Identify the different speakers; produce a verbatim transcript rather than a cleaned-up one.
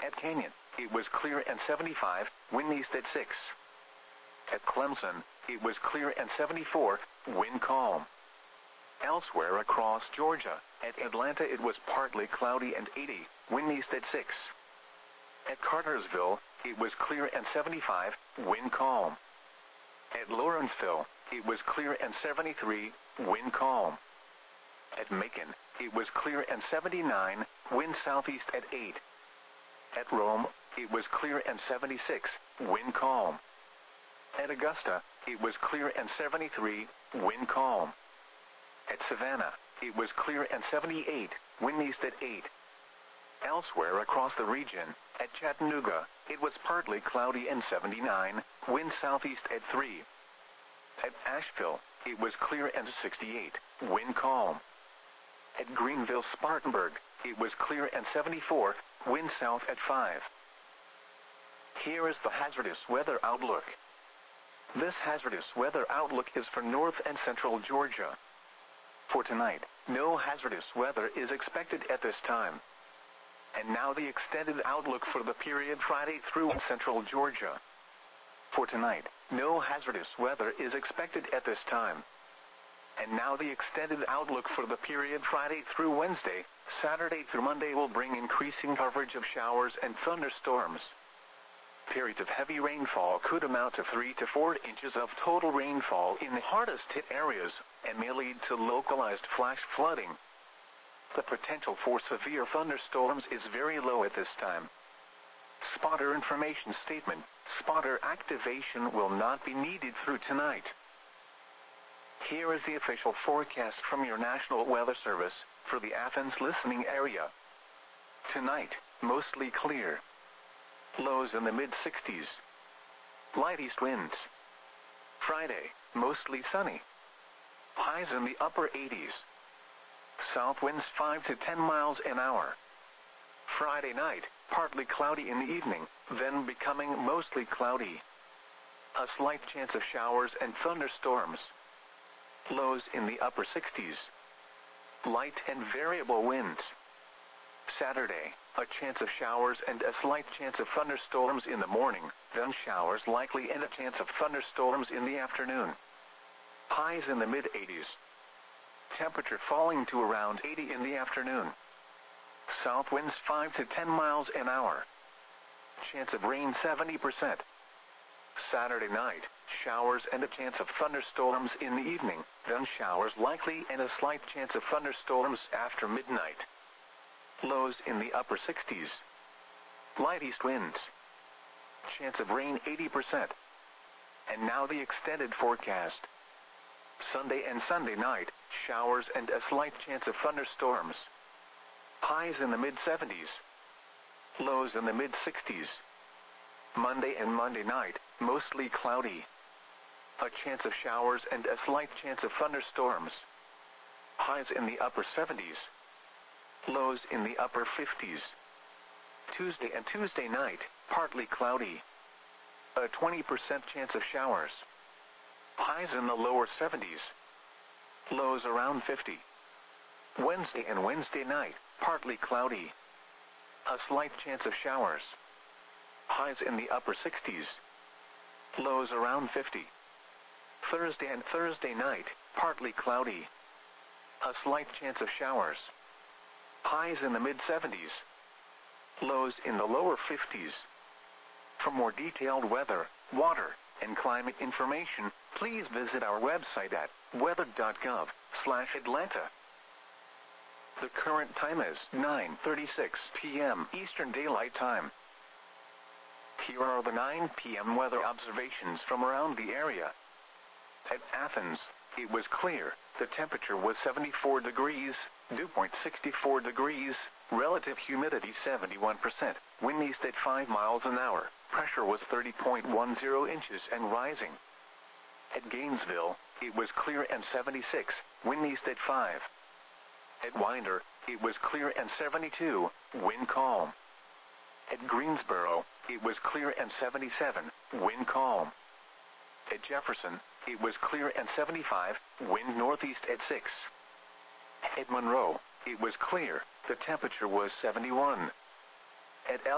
Speaker 1: At Canyon, it was clear and seventy-five, wind east at six. At Clemson, it was clear and seventy-four, wind calm. Elsewhere across Georgia, at Atlanta it was partly cloudy and eighty, wind east at six. At Cartersville, it was clear and seventy-five, wind calm. At Lawrenceville, it was clear and seventy-three, wind calm. At Macon, it was clear and seventy-nine, wind southeast at eight. At Rome, it was clear and seventy-six, wind calm. At Augusta, it was clear and seventy-three, wind calm. At Savannah, it was clear and seventy-eight, wind east at eight. Elsewhere across the region, at Chattanooga, it was partly cloudy and seventy-nine, wind southeast at three. At Asheville, it was clear and sixty-eight, wind calm. At Greenville-Spartanburg, it was clear and seventy-four, wind south at five. Here is the hazardous weather outlook. This hazardous weather outlook is for north and central Georgia. For tonight, no hazardous weather is expected at this time. And now the extended outlook for the period Friday through central Georgia. For tonight, no hazardous weather is expected at this time. And now the extended outlook for the period Friday through Wednesday, Saturday through Monday will bring increasing coverage of showers and thunderstorms. Periods of heavy rainfall could amount to three to four inches of total rainfall in the hardest hit areas, and may lead to localized flash flooding. The potential for severe thunderstorms is very low at this time. Spotter information statement: spotter activation will not be needed through tonight. Here is the official forecast from your National Weather Service for the Athens listening area. Tonight, mostly clear. Lows in the mid sixties. Light east winds. Friday, mostly sunny. Highs in the upper eighties. South winds five to ten miles an hour. Friday night, partly cloudy in the evening, then becoming mostly cloudy. A slight chance of showers and thunderstorms. Lows in the upper sixties. Light and variable winds. Saturday, a chance of showers and a slight chance of thunderstorms in the morning, then showers likely and a chance of thunderstorms in the afternoon. Highs in the mid eighties. Temperature falling to around eighty in the afternoon. South winds five to ten miles an hour. Chance of rain seventy percent. Saturday night, showers and a chance of thunderstorms in the evening, then showers likely and a slight chance of thunderstorms after midnight. Lows in the upper sixties. Light east winds. Chance of rain eighty percent. And now the extended forecast. Sunday and Sunday night, showers and a slight chance of thunderstorms. Highs in the mid seventies. Lows in the mid sixties. Monday and Monday night, mostly cloudy. A chance of showers and a slight chance of thunderstorms. Highs in the upper seventies. Lows in the upper fifties. Tuesday and Tuesday night, partly cloudy. A twenty percent chance of showers. Highs in the lower seventies. Lows around fifty. Wednesday and Wednesday night, partly cloudy. A slight chance of showers. Highs in the upper sixties. Lows around fifty. Thursday and Thursday night, partly cloudy. A slight chance of showers. Highs in the mid seventies. Lows in the lower fifties. For more detailed weather, water, and climate information, please visit our website at weather dot gov slash Atlanta. The current time is nine thirty-six p m Eastern Daylight Time. Here are the nine p m weather observations from around the area. At Athens, it was clear. The temperature was seventy-four degrees, dew point sixty-four degrees, relative humidity seventy-one percent, wind east at five miles an hour, pressure was thirty point one zero inches and rising. At Gainesville, it was clear and seventy-six, wind east at five. At Winder, it was clear and seventy-two, wind calm. At Greensboro, it was clear and seventy-seven, wind calm. At Jefferson, it was clear and seventy-five, wind northeast at six. At Monroe, it was clear, the temperature was seventy-one. At El